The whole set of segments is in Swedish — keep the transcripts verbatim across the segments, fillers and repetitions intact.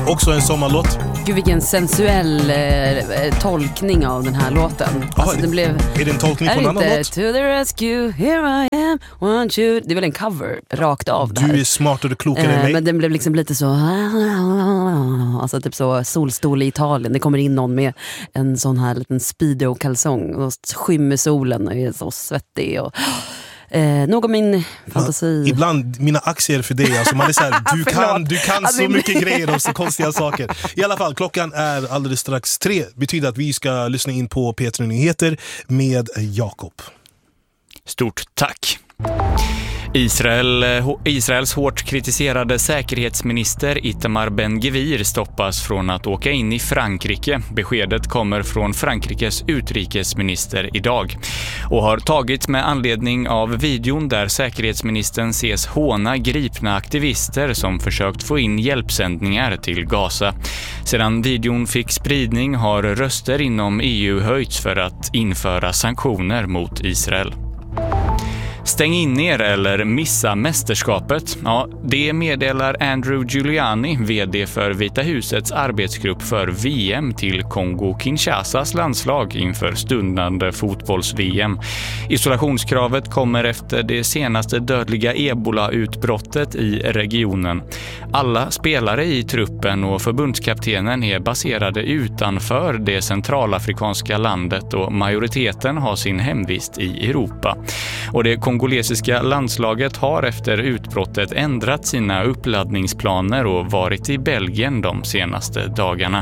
Också en sommarlåt. Gud, vilken sensuell eh, tolkning av den här låten. Alltså, Aha, den blev, är det en tolkning på en annan låt? To the rescue, here I am, want you. Det är väl en cover, rakt av det här. Du är smartare och klokare eh, än mig. Men den blev liksom lite så, alltså typ så solstol i Italien. Det kommer in någon med en sån här liten speedo-kalsong och skymmer solen och är så svettig och... Eh, nog om min fantasi. Man, ibland mina aktier för dig, alltså man är så här, du kan, du kan så mycket grejer och så konstiga saker. I alla fall, klockan är alldeles strax tre. Betyder att vi ska lyssna in på P tre Nyheter med Jakob. Stort tack. Israel, Israels hårt kritiserade säkerhetsminister Itamar Ben-Gvir stoppas från att åka in i Frankrike. Beskedet kommer från Frankrikes utrikesminister idag och har tagits med anledning av videon där säkerhetsministern ses håna gripna aktivister som försökt få in hjälpsändningar till Gaza. Sedan videon fick spridning har röster inom E U höjts för att införa sanktioner mot Israel. Stäng in er eller missa mästerskapet. Ja, det meddelar Andrew Giuliani, vd för Vita husets arbetsgrupp för V M till Kongo-Kinshasas landslag inför stundande fotbolls-V M. Isolationskravet kommer efter det senaste dödliga ebola-utbrottet i regionen. Alla spelare i truppen och förbundskaptenen är baserade utanför det centralafrikanska landet och majoriteten har sin hemvist i Europa. Och det kongolesiska landslaget har efter utbrottet ändrat sina uppladdningsplaner och varit i Belgien de senaste dagarna.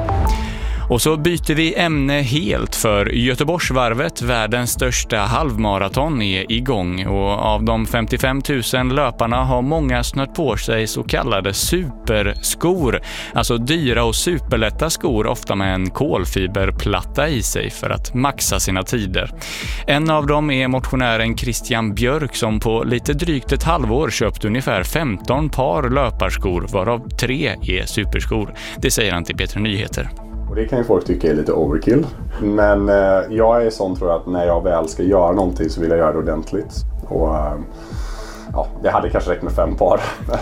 Och så byter vi ämne helt, för Göteborgsvarvet, världens största halvmaraton, är igång och av de femtiofem tusen löparna har många snött på sig så kallade superskor, alltså dyra och superlätta skor ofta med en kolfiberplatta i sig för att maxa sina tider. En av dem är motionären Christian Björk som på lite drygt ett halvår köpt ungefär femton par löparskor varav tre är superskor. Det säger han till P tre Nyheter. Och det kan ju folk tycka är lite overkill. Men eh, jag är sån, tror jag, att när jag väl ska göra någonting så vill jag göra det ordentligt. Och eh, ja, det hade kanske räckt med fem par.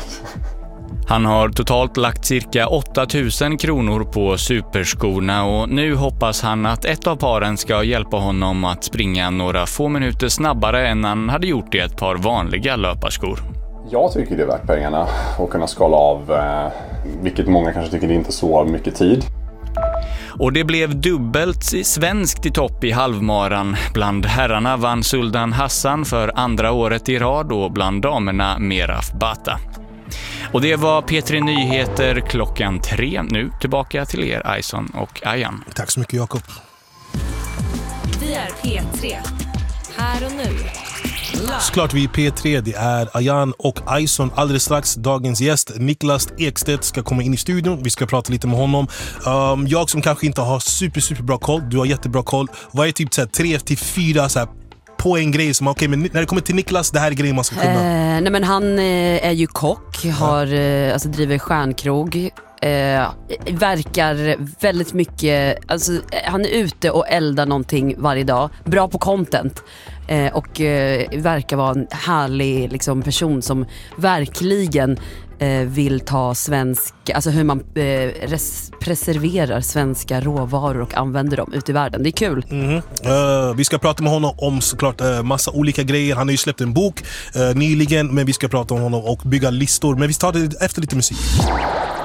Han har totalt lagt cirka åtta tusen kronor på superskorna och nu hoppas han att ett av paren ska hjälpa honom att springa några få minuter snabbare än han hade gjort i ett par vanliga löparskor. Jag tycker det är värt pengarna att kunna skala av, eh, vilket många kanske tycker det är inte så mycket tid. Och det blev dubbelt svenskt i topp i halvmaran. Bland herrarna vann Sultan Hassan för andra året i rad och bland damerna Meraf Bata. Och det var P tre Nyheter klockan tre. Nu tillbaka till er, Aison och Ayan. Tack så mycket, Jakob. Vi är P tre. Här och nu. Såklart vi är P tre, det är Ayan och Aison. Alldeles strax dagens gäst Niklas Ekstedt ska komma in i studion. Vi ska prata lite med honom. um, Jag som kanske inte har super super bra koll, du har jättebra koll. Vad är typ så här, tre till fyra så här på en grej som, okej, okay, men när det kommer till Niklas, det här är grejer man ska kunna. eh, Nej men han eh, är ju kock, har, eh, alltså driver stjärnkrog. Eh, verkar väldigt mycket, alltså, han är ute och eldar någonting varje dag. Bra på content. Eh, och eh, verkar vara en härlig liksom, person som verkligen eh, vill ta svensk, alltså hur man eh, res- preserverar svenska råvaror och använder dem ut i världen. Det är kul. Mm-hmm. uh, Vi ska prata med honom om såklart uh, massa olika grejer. Han har ju släppt en bok uh, nyligen, men vi ska prata om honom och bygga listor. Men vi tar det efter lite musik.